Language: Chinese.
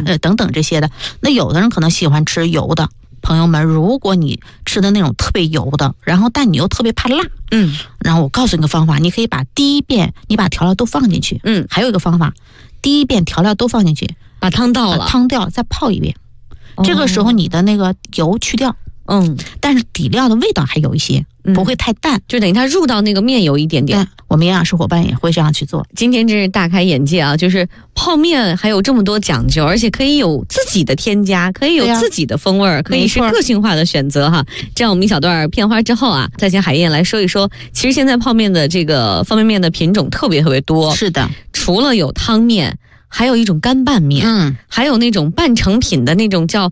等等这些的。那有的人可能喜欢吃油的。朋友们，如果你吃的那种特别油的，然后但你又特别怕辣，然后我告诉你个方法，你可以把第一遍你把调料都放进去，还有一个方法，第一遍调料都放进去， 把汤倒了， 把汤掉，再泡一遍，这个时候你的那个油去掉，但是底料的味道还有一些，不会太淡， 就等于它入到那个面有一点点。 我们营养师伙伴也会这样去做。 今天真是大开眼界啊！就是泡面还有这么多讲究，而且可以有自己的添加，可以有自己的风味，可以是个性化的选择哈。这样我们一小段片花之后啊，再请海燕来说一说。其实现在泡面的这个方便面的品种特别特别多， 是的， 除了有汤面，还有一种干拌面，还有那种半成品的那种叫